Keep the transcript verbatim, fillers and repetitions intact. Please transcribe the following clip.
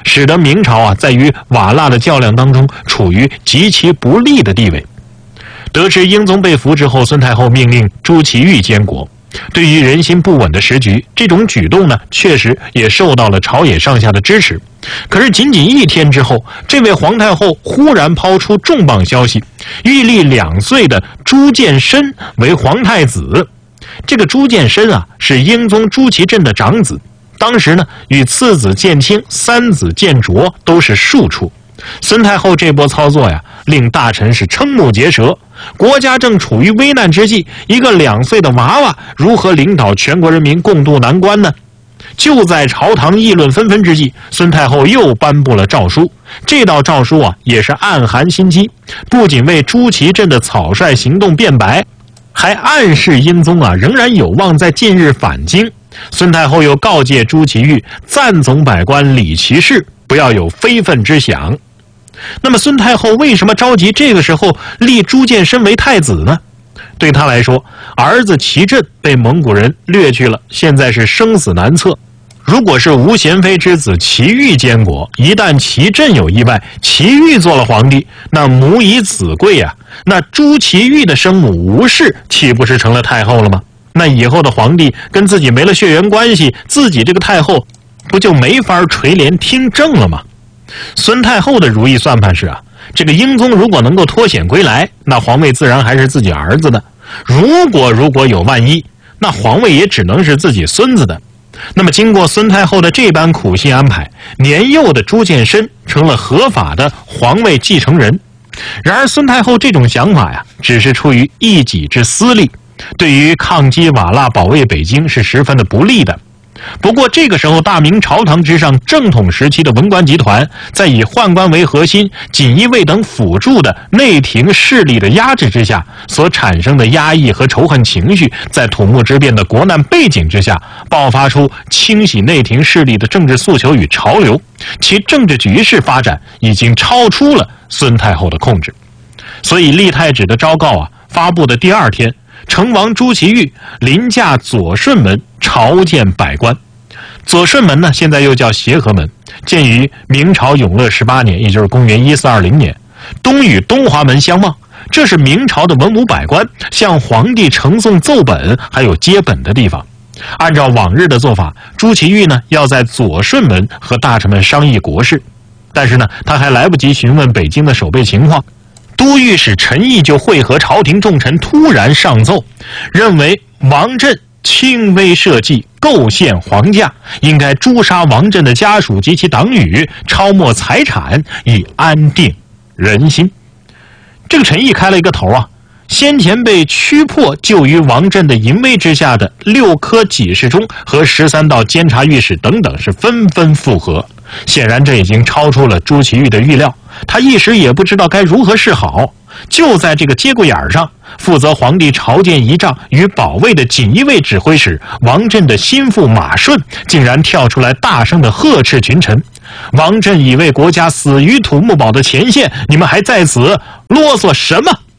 使得明朝啊在与瓦剌的较量当中处于极其不利的地位。得知英宗被俘之后，孙太后命令朱祁钰监国。对于人心不稳的时局，这种举动呢，确实也受到了朝野上下的支持。可是仅仅一天之后，这位皇太后忽然抛出重磅消息，御立两岁的朱见深为皇太子。这个朱见深啊，是英宗朱祁镇的长子，当时呢，与次子建清、三子建卓都是庶出。孙太后这波操作呀，令大臣是瞠目结舌。国家正处于危难之际，一个两岁的娃娃如何领导全国人民共度难关呢？就在朝堂议论纷纷之际，孙太后又颁布了诏书。这道诏书啊，也是暗含心机，不仅为朱祁镇的草率行动辩白，还暗示英宗啊仍然有望在近日返京。孙太后又告诫朱祁钰，赞总百官理其事，不要有非分之想。那么孙太后为什么着急这个时候立朱见深为太子呢？对他来说，儿子祁镇被蒙古人掠去了，现在是生死难测。如果是吴贤妃之子祁钰监国，一旦祁镇有意外，祁钰做了皇帝，那母以子贵啊，那朱祁钰的生母吴氏岂不是成了太后了吗？那以后的皇帝跟自己没了血缘关系，自己这个太后不就没法垂帘听政了吗？孙太后的如意算盘是啊，这个英宗如果能够脱险归来，那皇位自然还是自己儿子的；如果如果有万一，那皇位也只能是自己孙子的。那么经过孙太后的这般苦心安排，年幼的朱见深成了合法的皇位继承人。然而孙太后这种想法呀，只是出于一己之私利，对于抗击瓦剌、保卫北京是十分的不利的。不过这个时候，大明朝堂之上正统时期的文官集团，在以宦官为核心、锦衣卫等辅助的内廷势力的压制之下，所产生的压抑和仇恨情绪，在土木之变的国难背景之下，爆发出清洗内廷势力的政治诉求与潮流，其政治局势发展已经超出了孙太后的控制。所以立太旨的昭告啊，发布的第二天，成王朱祁钰临驾左顺门朝见百官。左顺门呢，现在又叫协和门，建于明朝永乐十八年，也就是公元一四二零年，东与东华门相望。这是明朝的文武百官向皇帝呈送奏本还有接本的地方。按照往日的做法，朱祁钰呢要在左顺门和大臣们商议国事，但是呢，他还来不及询问北京的守备情况，都御史陈毅就会合朝廷重臣，突然上奏，认为王振轻微社稷，构陷皇家，应该诛杀王振的家属及其党羽，抄没财产，以安定人心。这个陈毅开了一个头啊，先前被驱迫就于王振的淫威之下的六科给事中和十三道监察御史等等是纷纷附和，显然这已经超出了朱祁钰的预料，他一时也不知道该如何是好。就在这个节骨眼上，负责皇帝朝见仪仗与保卫的锦衣卫指挥使王振的心腹马顺竟然跳出来大声的呵斥群臣，王振已为国家死于土木堡的前线，你们还在此啰嗦什么？